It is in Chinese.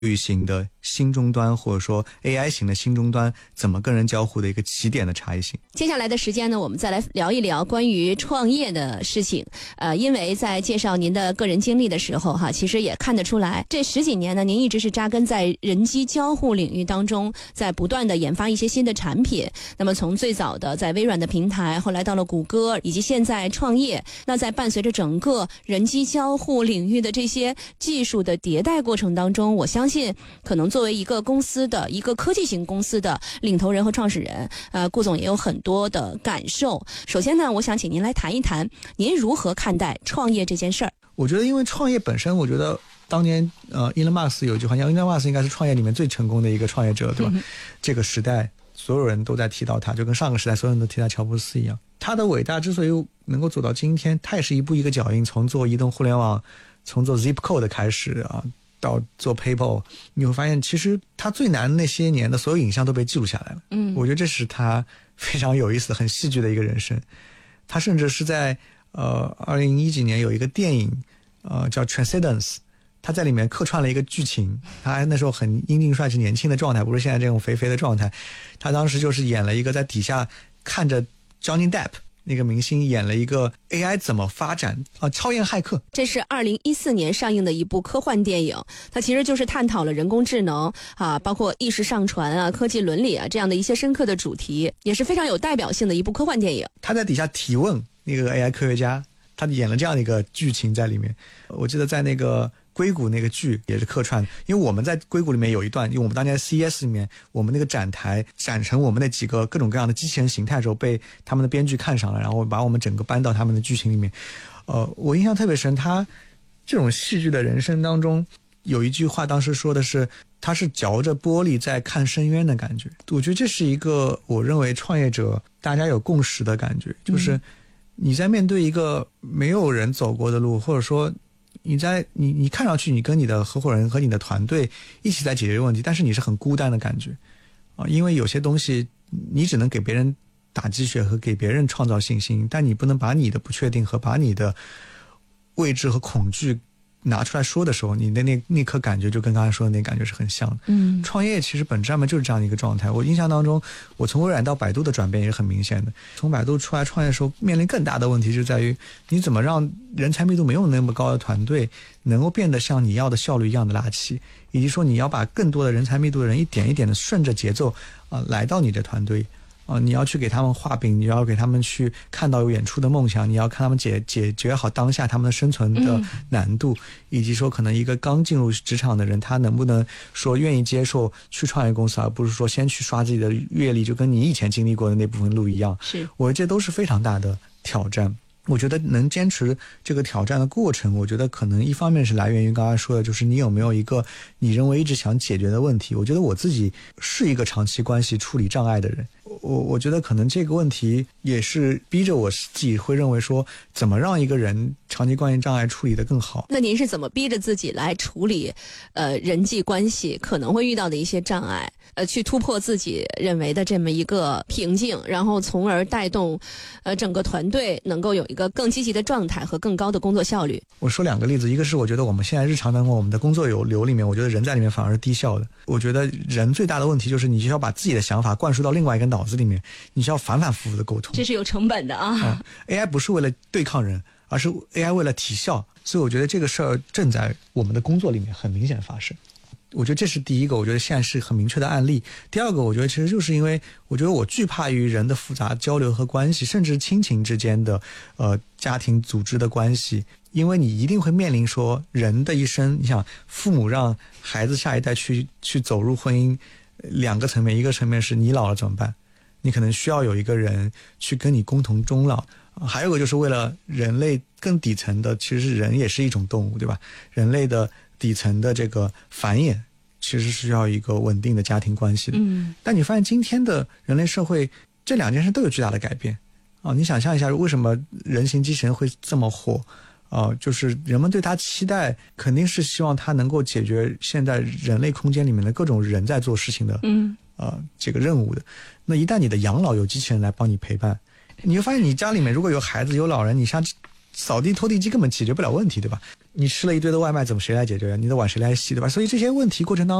域型的新终端，或者说 AI 型的新终端怎么跟人交互的一个起点的差异性。 接下来的时间呢，我们再来聊一聊关于创业的事情。因为在介绍您的个人经历的时候其实也看得出来，这10几年呢，您一直是扎根在人机交互领域当中，在不断的研发一些新的产品。那么从最早的在微软的平台，后来到了谷歌，以及现在创业，那在伴随着整个人机交互领域的这些技术的迭代过程当中，我相信可能作为一个公司的一个科技型公司的领头人和创始人，顾总也有很多的感受。首先呢，我想请您来谈一谈您如何看待创业这件事儿。 我觉得因为创业本身，我觉得当年Elon Musk 有一句话，Elon Musk 应该是创业里面最成功的一个创业者，对吧？这个时代所有人都在提到他，就跟上个时代所有人都提到乔布斯一样。他的伟大之所以能够走到今天，他也是一步一个脚印，从做移动互联网，从做 Zip Code 开始到做 PayPal， 你会发现其实他最难的那些年的所有影像都被记录下来了。我觉得这是他非常有意思的、很戏剧的一个人生。他甚至是在2010几年有一个电影叫 Transcendence， 他在里面客串了一个剧情。他那时候很英俊帅气年轻的状态，不是现在这种肥肥的状态。他当时就是演了一个在底下看着 Johnny Depp那个明星演了一个 AI 怎么发展超验骇客。 这是2014年上映的一部科幻电影，它其实就是探讨了人工智能包括意识上传科技伦理这样的一些深刻的主题，也是非常有代表性的一部科幻电影。 他在底下提问那个 AI 科学家，他演了这样的一个剧情在里面。我记得在那个硅谷那个剧也是客串，因为我们在硅谷里面有一段，因为我们当年在 CES 里面，我们那个展台展成我们那几个各种各样的机器人形态的时候，被他们的编剧看上了，然后把我们整个搬到他们的剧情里面。我印象特别深，他这种戏剧的人生当中有一句话，当时说的是他是嚼着玻璃在看深渊的感觉。我觉得这是一个我认为创业者大家有共识的感觉，就是你在面对一个没有人走过的路，或者说你看上去你跟你的合伙人和你的团队一起在解决问题，但是你是很孤单的感觉因为有些东西你只能给别人打鸡血和给别人创造信心，但你不能把你的不确定和把你的未知和恐惧拿出来说的时候，你的那颗感觉就跟刚才说的那感觉是很像的。创业其实本质上面就是这样的一个状态。我印象当中，我从微软到百度的转变也是很明显的。从百度出来创业的时候，面临更大的问题就在于你怎么让人才密度没有那么高的团队能够变得像你要的效率一样的拉齐，以及说你要把更多的人才密度的人一点一点的顺着节奏来到你的团队。你要去给他们画饼，你要给他们去看到有远处的梦想，你要看他们解决好当下他们的生存的难度，以及说可能一个刚进入职场的人，他能不能说愿意接受去创业公司，而不是说先去刷自己的阅历，就跟你以前经历过的那部分路一样。 是， 我觉得这都是非常大的挑战。我觉得能坚持这个挑战的过程，我觉得可能一方面是来源于刚才说的，就是你有没有一个你认为一直想解决的问题。我觉得我自己是一个长期关系处理障碍的人，我觉得可能这个问题也是逼着我自己会认为说，怎么让一个人长期关系障碍处理得更好。 那您是怎么逼着自己来处理人际关系可能会遇到的一些障碍，去突破自己认为的这么一个瓶颈，然后从而带动整个团队能够有一个更积极的状态和更高的工作效率？我说两个例子，一个是我觉得我们现在日常当中我们的工作流里面，我觉得人在里面反而是低效的。我觉得人最大的问题就是你需要把自己的想法灌输到另外一个脑子里面，你需要反反复复的沟通， 这是有成本的 AI 不是为了对抗人，而是 AI 为了提效，所以我觉得这个事儿正在我们的工作里面很明显发生。我觉得这是第一个，我觉得现在是很明确的案例。第二个，我觉得其实就是因为我觉得我惧怕于人的复杂交流和关系，甚至亲情之间的家庭组织的关系，因为你一定会面临说人的一生，你想父母让孩子下一代去走入婚姻，两个层面，一个层面是你老了怎么办，你可能需要有一个人去跟你共同终老，还有一个就是为了人类更底层的，其实人也是一种动物，对吧？人类的底层的这个繁衍其实是需要一个稳定的家庭关系的。但你发现今天的人类社会这两件事都有巨大的改变你想象一下为什么人形机器人会这么火就是人们对它期待肯定是希望它能够解决现在人类空间里面的各种人在做事情的这个任务的。那一旦你的养老有机器人来帮你陪伴，你会发现你家里面如果有孩子有老人，你像扫地拖地机根本解决不了问题，对吧？你吃了一堆的外卖，怎么谁来解决？你的碗谁来洗，对吧？所以这些问题过程当中